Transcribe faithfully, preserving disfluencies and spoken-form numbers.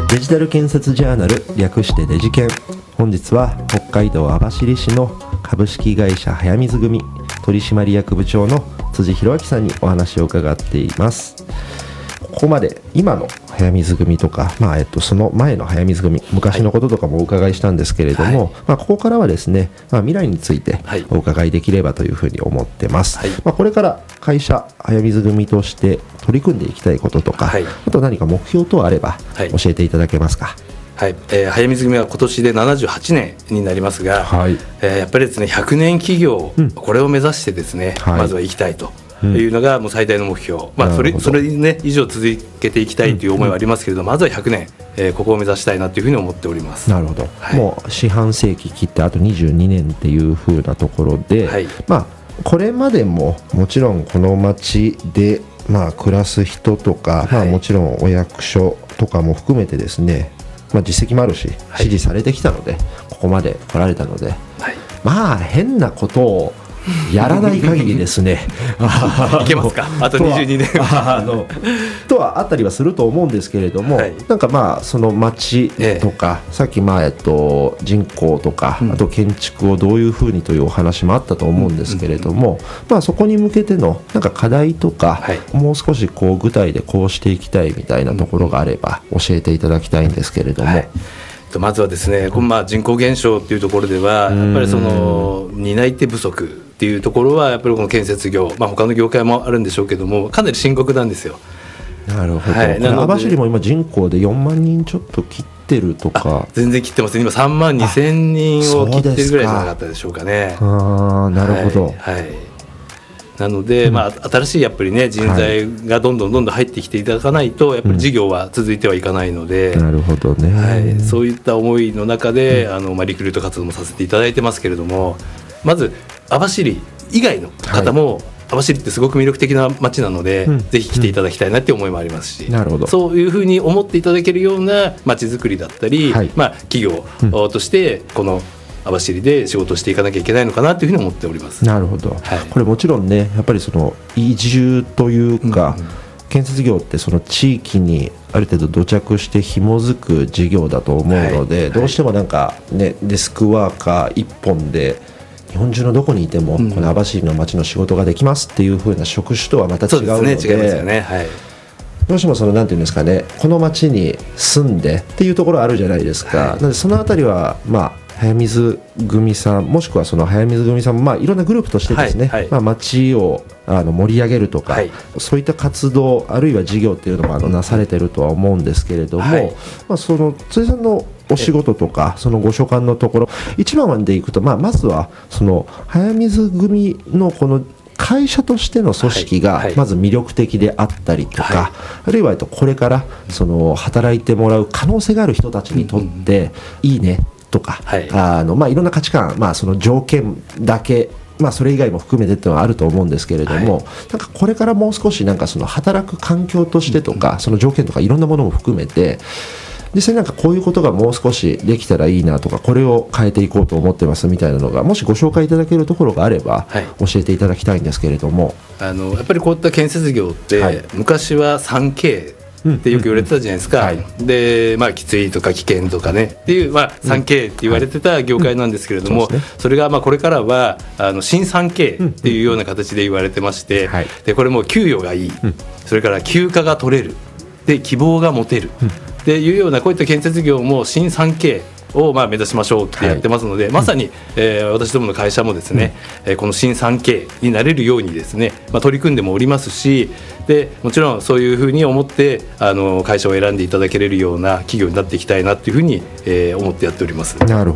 デジタル建設ジャーナル、略してデジケン。本日は北海道網走市の株式会社早水組取締役部長の辻弘明さんにお話を伺っています。ここまで今の早水組とか、まあえっと、その前の早水組、昔のこととかもお伺いしたんですけれども、はい、まあ、ここからはですね、まあ、未来についてお伺いできればというふうに思ってます、はい。まあ、これから会社早水組として取り組んでいきたいこととか、はい、あと何か目標等あれば教えていただけますか。 はい、えー、早水組は今年でななじゅうはちねんになりますが、はい、えー、やっぱりですねひゃくねん企業、うん、これを目指してですね、はい、まずは行きたいというのがもう最大の目標、うん、まあ、それ、それにね以上続けていきたいという思いはありますけれども、うん、まずはひゃくねん、えー、ここを目指したいなというふうに思っております。 なるほど、はい、もう四半世紀切ってあとにじゅうにねんっていうふうなところで、はい、まあ、これまでももちろんこの町で、まあ、暮らす人とか、はい、まあ、もちろんお役所とかも含めてですね、まあ、実績もあるし支持されてきたので、はい、ここまで来られたので、はい、まあ変なことをやらない限りですねいけますか、あとにじゅうにねんあのとはあったりはすると思うんですけれども、はい、なんかまあその町とか、ええ、さっきまあえっと人口とか、うん、あと建築をどういうふうにというお話もあったと思うんですけれども、うんうんうん、まあそこに向けてのなんか課題とか、はい、もう少しこう具体でこうしていきたいみたいなところがあれば教えていただきたいんですけれども、はい、 まずはですね、まあ、人口減少というところではやっぱりその担い手不足っていうところはやっぱりこの建設業、まあ、他の業界もあるんでしょうけどもかなり深刻なんですよ。 なるほど、はい、網走も今人口でよんまんにんちょっと切ってるとか。 全然切ってます。今さんまんにせんにんを切ってるぐらいじゃなかったでしょうかね。 あ、なるほど、 はいはい、なので、うん、まあ、新しいやっぱりね人材がどんどんどんどん入ってきていただかないとやっぱり事業は続いてはいかないので、 うん、なるほどね、 はい、そういった思いの中で、うん、あのまあ、リクルート活動もさせていただいてますけれども、まず網走以外の方も、はい、網走ってすごく魅力的な街なので、うん、ぜひ来ていただきたいなっていう思いもありますし、うん、なるほど、そういうふうに思っていただけるような街づくりだったり、はい、まあ、企業としてこの網走で仕事をしていかなきゃいけないのかなというふうに思っております。 なるほど、はい、これもちろんねやっぱりその移住というか、うんうん、建設業ってその地域にある程度土着して紐づく事業だと思うので、はい、どうしてもなんか、ね、デスクワーカー一本で日本中のどこにいても、うん、この網走の町の仕事ができますっていう風な職種とはまた違うので、 そうですね、違いますよね、はい、 どうしてもそのなんていうんですかね、この町に住んでっていうところあるじゃないですか、はい、なのでそのあたりはまあ早水組さんもしくはその早水組さんもまあいろんなグループとしてですね、はいはい、まあ、町をあの盛り上げるとか、はい、そういった活動あるいは事業っていうのもあのなされてるとは思うんですけれども、はい、まあ、その辻さんのお仕事とかそのご所管のところ一番までいくと、まあ、まずはその早水組のこの会社としての組織がまず魅力的であったりとか、はいはい、あるいはこれからその働いてもらう可能性がある人たちにとっていいねとか、はい、あのまあいろんな価値観、まあ、その条件だけ、まあ、それ以外も含めてっていうのはあると思うんですけれども、はい、なんかこれからもう少しなんかその働く環境としてとかその条件とかいろんなものも含めて実際なんかこういうことがもう少しできたらいいなとかこれを変えていこうと思ってますみたいなのがもしご紹介いただけるところがあれば教えていただきたいんですけれども、 はい、あのやっぱりこういった建設業って、はい、昔は スリーケー ってよく言われてたじゃないですか、うんうんうん、はい、で、まあ、きついとか危険とかねっていう、まあ、スリーケー って言われてた業界なんですけれども、うんうん、 そ, ね、それがまあこれからはあの新 スリーケー っていうような形で言われてまして、うんうん、でこれも給与がいい、うん、それから休暇が取れるで希望が持てる、うん、っていうようなこういった建設業も新 スリーケーをまあ目指しましょうってやってますので、はい、まさに、えー、私どもの会社もですね、うん、えー、この新 スリーケー になれるようにですね、まあ、取り組んでもおりますし、でもちろんそういうふうに思ってあの会社を選んでいただけれるような企業になっていきたいなというふうに、えー、思ってやっております。 なるほど。